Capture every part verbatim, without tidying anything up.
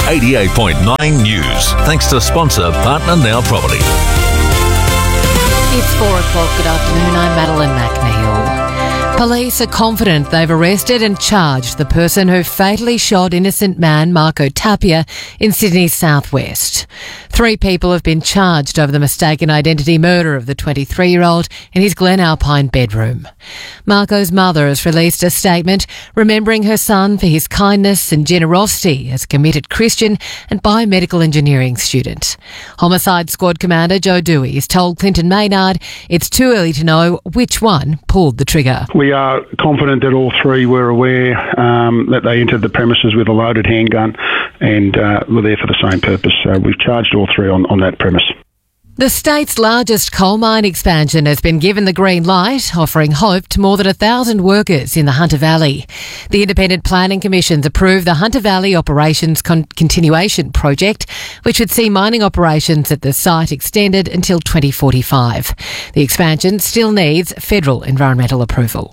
eighty-eight point nine News. Thanks to sponsor Partner Now Property. It's four o'clock. Good afternoon. I'm Madeline McNeil. Police are confident they've arrested and charged the person who fatally shot innocent man Marco Tapia in Sydney's southwest. Three people have been charged over the mistaken identity murder of the twenty-three-year-old in his Glen Alpine bedroom. Marco's mother has released a statement remembering her son for his kindness and generosity as a committed Christian and biomedical engineering student. Homicide Squad Commander Joe Dewey has told Clinton Maynard it's too early to know which one pulled the trigger. We are confident that all three were aware um, that they entered the premises with a loaded handgun and uh, were there for the same purpose. So we've charged all three on, on that premise. The state's largest coal mine expansion has been given the green light, offering hope to more than a thousand workers in the Hunter Valley. The Independent Planning Commission's approved the Hunter Valley Operations Con- Continuation Project, which would see mining operations at the site extended until twenty forty-five. The expansion still needs federal environmental approval.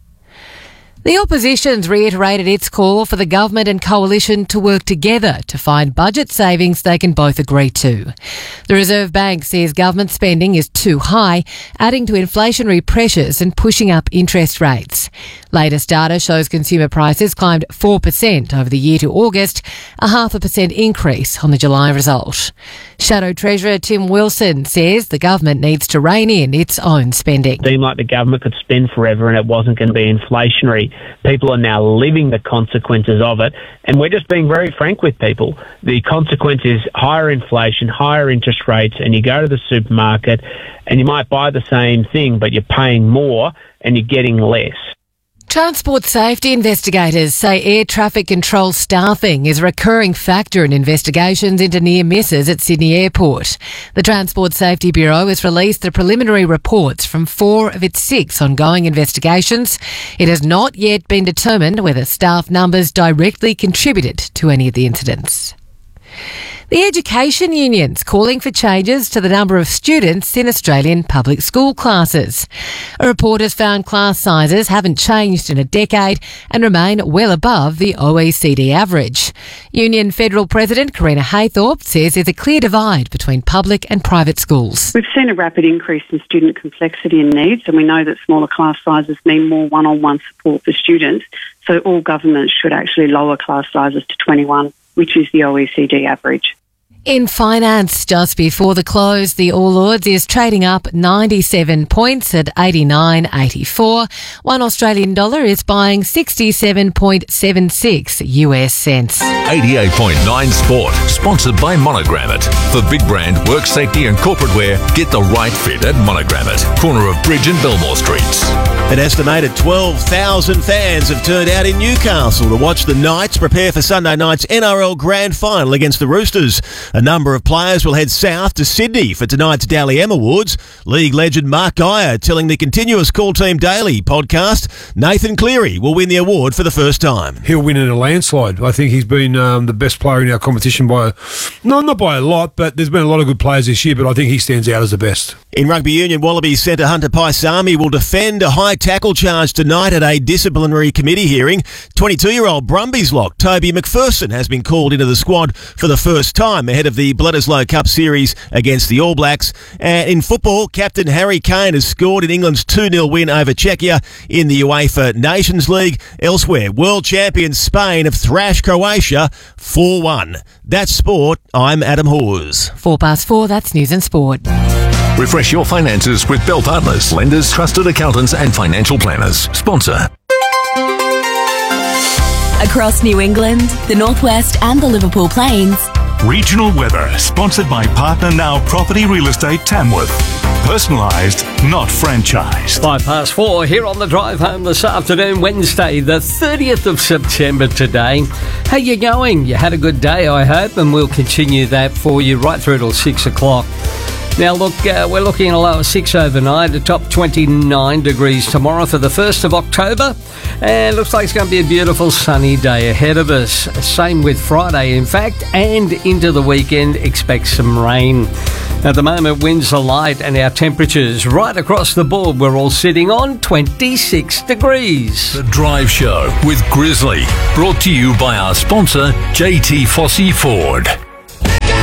The opposition's reiterated its call for the government and coalition to work together to find budget savings they can both agree to. The Reserve Bank says government spending is too high, adding to inflationary pressures and pushing up interest rates. Latest data shows consumer prices climbed four percent over the year to August, a half a percent increase on the July result. Shadow Treasurer Tim Wilson says the government needs to rein in its own spending. It seemed like the government could spend forever and it wasn't going to be inflationary. People are now living the consequences of it, and we're just being very frank with people. The consequence is higher inflation, higher interest rates, and you go to the supermarket and you might buy the same thing, but you're paying more and you're getting less. Transport safety investigators say air traffic control staffing is a recurring factor in investigations into near misses at Sydney Airport. The Transport Safety Bureau has released the preliminary reports from four of its six ongoing investigations. It has not yet been determined whether staff numbers directly contributed to any of the incidents. The Education Union's calling for changes to the number of students in Australian public school classes. A report has found class sizes haven't changed in a decade and remain well above the O E C D average. Union Federal President Karina Haythorpe says there's a clear divide between public and private schools. We've seen a rapid increase in student complexity and needs, and we know that smaller class sizes mean more one-on-one support for students, so all governments should actually lower class sizes to twenty-one, which is the O E C D average. In finance, just before the close, the All Ords is trading up ninety-seven points at eighty-nine eighty-four. One Australian dollar is buying sixty-seven point seven six U S cents. eighty-eight point nine Sport, sponsored by Monogrammet. For big brand, work safety and corporate wear, get the right fit at Monogrammet, corner of Bridge and Belmore Streets. An estimated twelve thousand fans have turned out in Newcastle to watch the Knights prepare for Sunday night's N R L Grand Final against the Roosters. A number of players will head south to Sydney for tonight's Dally M Awards. League legend Mark Geyer telling the continuous Call Team Daily podcast Nathan Cleary will win the award for the first time. He'll win in a landslide. I think he's been um, the best player in our competition by, no, not by a lot, but there's been a lot of good players this year, but I think he stands out as the best. In rugby union, Wallabies centre Hunter Paisami will defend a high tackle charge tonight at a disciplinary committee hearing. twenty-two-year-old Brumbies lock Toby McPherson has been called into the squad for the first time ahead of the Bledisloe Cup series against the All Blacks. And in football, captain Harry Kane has scored in England's two nil win over Czechia in the UEFA Nations League. Elsewhere, world champions Spain have thrashed Croatia four one. That's sport. I'm Adam Hawes. Four past four, that's News and Sport. Refresh your finances with Bell Partners, lenders, trusted accountants and financial planners. Sponsor. Across New England, the Northwest and the Liverpool Plains. Regional weather, sponsored by Partner Now Property Real Estate Tamworth. Personalised, not franchised. Five past four here on the drive home this afternoon, Wednesday, the thirtieth of September today. How you going? You had a good day, I hope, and we'll continue that for you right through till six o'clock. Now, look, uh, we're looking at a low of six overnight, a top twenty-nine degrees tomorrow for the first of October. And looks like it's going to be a beautiful sunny day ahead of us. Same with Friday, in fact, and into the weekend, expect some rain. At the moment, winds are light and our temperatures right across the board, we're all sitting on twenty-six degrees. The Drive Show with Grizzly, brought to you by our sponsor, J T Fossey Ford.